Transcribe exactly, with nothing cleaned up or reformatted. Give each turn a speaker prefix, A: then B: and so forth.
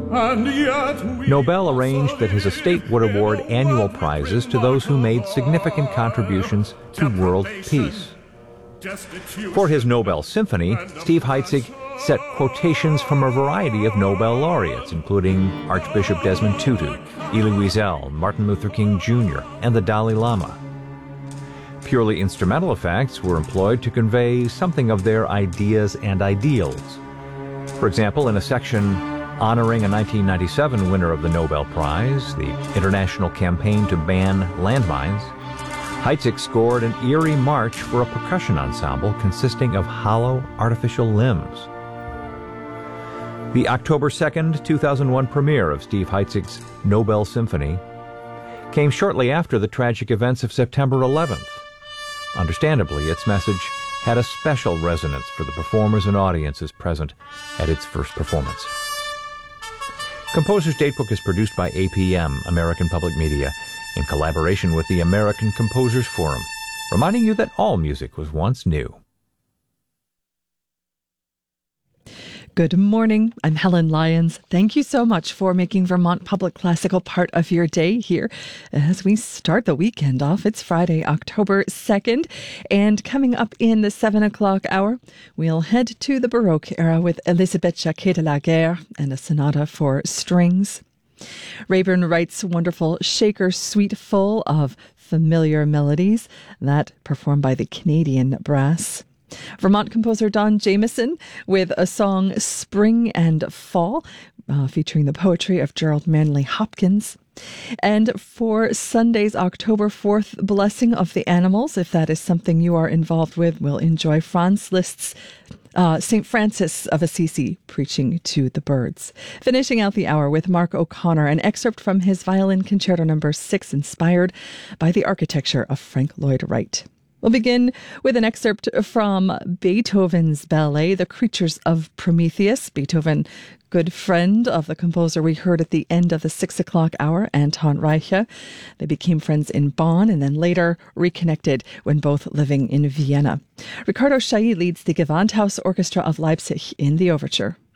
A: and yet we
B: Nobel arranged that his estate would award annual prizes to those who made significant contributions to world peace. For his Nobel Symphony, Steve Heitzig set quotations from a variety of Nobel laureates, including Archbishop Desmond Tutu, Elie Wiesel, Martin Luther King Junior, and the Dalai Lama. Purely instrumental effects were employed to convey something of their ideas and ideals. For example, in a section honoring a nineteen ninety-seven winner of the Nobel Prize, the International Campaign to Ban Landmines, Heitzig scored an eerie march for a percussion ensemble consisting of hollow artificial limbs. The October second, two thousand one premiere of Steve Heitzig's Nobel Symphony came shortly after the tragic events of September eleventh. Understandably, its message had a special resonance for the performers and audiences present at its first performance. Composer's Datebook is produced by A P M, American Public Media, in collaboration with the American Composers Forum, reminding you that all music was once new.
C: Good morning. I'm Helen Lyons. Thank you so much for making Vermont Public Classical part of your day here as we start the weekend off. It's Friday, October second, and coming up in the seven o'clock hour, we'll head to the Baroque era with Elisabeth Jacquet de la Guerre and a sonata for strings. Rayburn Wright's wonderful Shaker Suite full of familiar melodies, that performed by the Canadian Brass. Vermont composer Don Jamieson with a song Spring and Fall, uh, featuring the poetry of Gerald Manley Hopkins. And for Sunday's October fourth Blessing of the Animals, if that is something you are involved with, we'll enjoy Franz Liszt's uh, Saint Francis of Assisi preaching to the birds. Finishing out the hour with Mark O'Connor, an excerpt from his Violin Concerto number six, inspired by the architecture of Frank Lloyd Wright. We'll begin with an excerpt from Beethoven's ballet, The Creatures of Prometheus. Beethoven, good friend of the composer we heard at the end of the six o'clock hour, Anton Reicha. They became friends in Bonn and then later reconnected when both living in Vienna. Ricardo Chailly leads the Gewandhaus Orchestra of Leipzig in the overture.